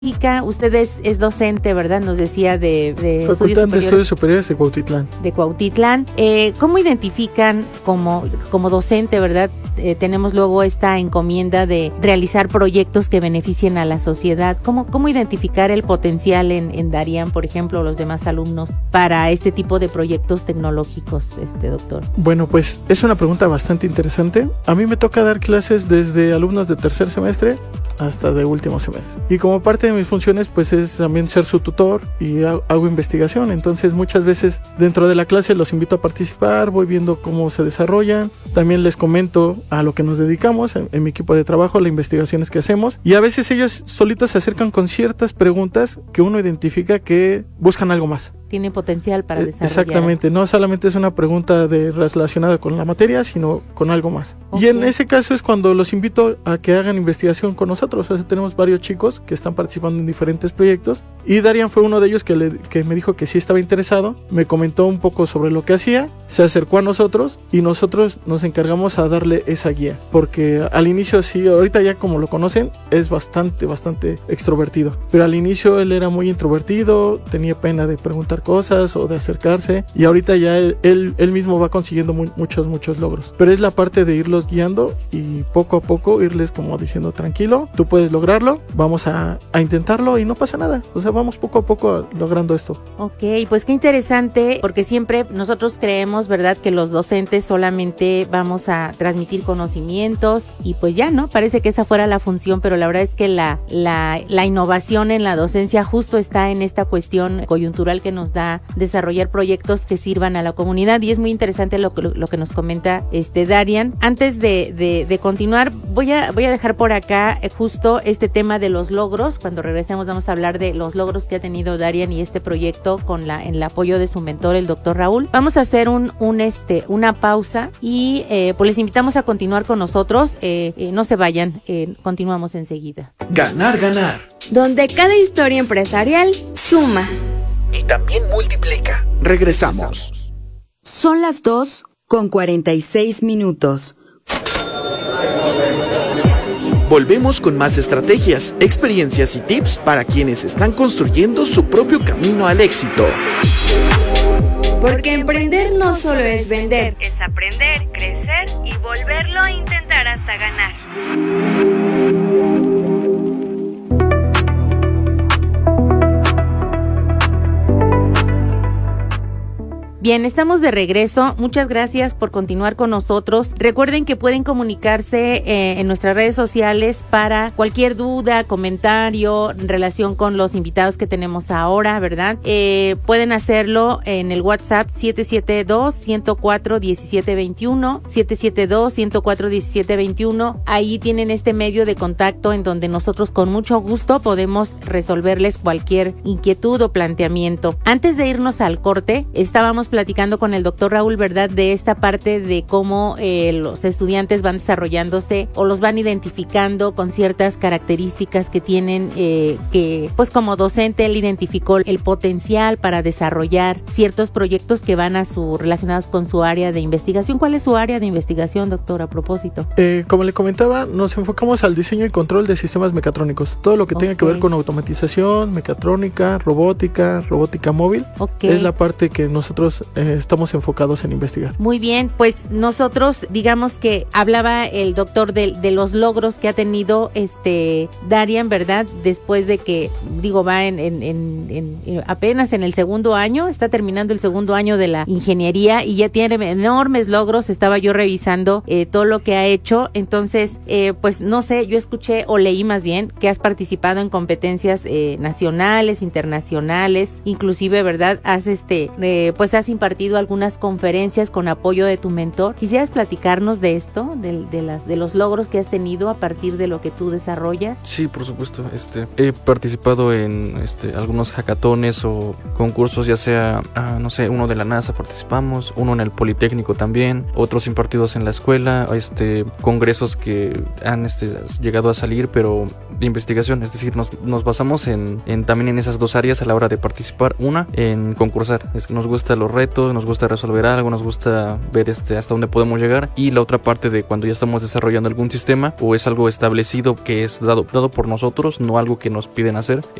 Usted es docente, ¿verdad? Nos decía de Facultad de Estudios Superiores de Cuautitlán. De Cuautitlán. ¿Cómo identifican como docente, verdad? Tenemos luego esta encomienda de realizar proyectos que beneficien a la sociedad. ¿Cómo identificar el potencial en Darían, por ejemplo, o los demás alumnos para este tipo de proyectos tecnológicos, doctor? Bueno, pues es una pregunta bastante interesante. A mí me toca dar clases desde alumnos de tercer semestre hasta de último semestre. Y como parte de mis funciones, pues es también ser su tutor y hago investigación. Entonces muchas veces dentro de la clase los invito a participar, voy viendo cómo se desarrollan. También les comento a lo que nos dedicamos en mi equipo de trabajo, las investigaciones que hacemos. Y a veces ellos solitos se acercan con ciertas preguntas que uno identifica que buscan algo más. Tiene potencial para desarrollar. Exactamente, no solamente es una pregunta relacionada con la materia, sino con algo más. Okay. Y en ese caso es cuando los invito a que hagan investigación con nosotros. O sea, tenemos varios chicos que están participando en diferentes proyectos y Darían fue uno de ellos que me dijo que sí estaba interesado, me comentó un poco sobre lo que hacía, se acercó a nosotros y nosotros nos encargamos a darle esa guía, porque al inicio sí, ahorita ya como lo conocen, es bastante extrovertido, pero al inicio él era muy introvertido, tenía pena de preguntar cosas o de acercarse, y ahorita ya él mismo va consiguiendo muchos logros, pero es la parte de irlos guiando y poco a poco irles como diciendo, tranquilo, tú puedes lograrlo, vamos a intentarlo y no pasa nada, o sea, vamos poco a poco logrando esto. Ok, pues qué interesante, porque siempre nosotros creemos, ¿verdad?, que los docentes solamente vamos a transmitir conocimientos y pues ya, ¿no? Parece que esa fuera la función, pero la verdad es que la innovación en la docencia justo está en esta cuestión coyuntural que nos da desarrollar proyectos que sirvan a la comunidad, y es muy interesante lo que nos comenta Darían. Antes de continuar, voy a dejar por acá justo este tema de los logros. Cuando regresemos vamos a hablar de los logros que ha tenido Darían y este proyecto con en el apoyo de su mentor, el doctor Raúl. Vamos a hacer una pausa y pues les invitamos a continuar con nosotros. No se vayan, continuamos enseguida. Ganar, donde cada historia empresarial suma y también multiplica. Regresamos. Son las 2:46. Volvemos con más estrategias, experiencias y tips para quienes están construyendo su propio camino al éxito. Porque emprender no solo es vender, es aprender, crecer y volverlo a intentar hasta ganar. Bien, estamos de regreso. Muchas gracias por continuar con nosotros. Recuerden que pueden comunicarse en nuestras redes sociales para cualquier duda, comentario en relación con los invitados que tenemos ahora, ¿verdad? Pueden hacerlo en el WhatsApp 772-104-1721, 772-104-1721. Ahí tienen este medio de contacto en donde nosotros con mucho gusto podemos resolverles cualquier inquietud o planteamiento. Antes de irnos al corte, estábamos platicando con el doctor Raúl, ¿verdad?, de esta parte de cómo los estudiantes van desarrollándose o los van identificando con ciertas características que tienen, que pues como docente él identificó el potencial para desarrollar ciertos proyectos que van relacionados con su área de investigación. ¿Cuál es su área de investigación, doctor, a propósito? Como le comentaba, nos enfocamos al diseño y control de sistemas mecatrónicos, todo lo que tenga que ver con automatización, mecatrónica, robótica móvil, es la parte que nosotros estamos enfocados en investigar. Muy bien, pues nosotros, digamos que hablaba el doctor de los logros que ha tenido Darían, ¿verdad? Después de que, va apenas en el segundo año, está terminando el segundo año de la ingeniería y ya tiene enormes logros. Estaba yo revisando todo lo que ha hecho. Entonces, pues no sé, yo escuché o leí más bien que has participado en competencias nacionales, internacionales, inclusive, ¿verdad? Has impartido algunas conferencias con apoyo de tu mentor. ¿Quisieras platicarnos de esto, de los logros que has tenido a partir de lo que tú desarrollas? Sí, por supuesto. He participado en algunos hackatones o concursos, ya sea, uno de la NASA participamos, uno en el Politécnico también, otros impartidos en la escuela, congresos que han llegado a salir, pero de investigación, es decir, nos basamos también en esas dos áreas a la hora de participar. Una, en concursar, es que nos gustan los retos, reto, nos gusta resolver algo, nos gusta ver hasta dónde podemos llegar. Y la otra parte de cuando ya estamos desarrollando algún sistema o es algo establecido que es dado por nosotros, no algo que nos piden hacer,